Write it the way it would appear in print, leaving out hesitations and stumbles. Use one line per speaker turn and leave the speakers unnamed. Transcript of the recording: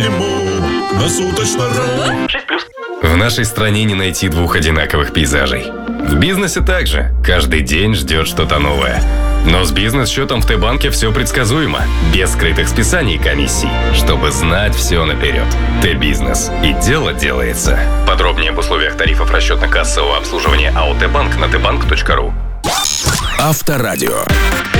ему на суточно.ру.
В нашей стране не найти двух одинаковых пейзажей. В бизнесе также. Каждый день ждет что-то новое. Но с бизнес-счетом в Т-банке все предсказуемо. Без скрытых списаний и комиссий. Чтобы знать все наперед. Т-бизнес. И дело делается. Подробнее об условиях тарифов расчетно-кассового обслуживания АО Т-банк на tbank.ru.
Авторадио.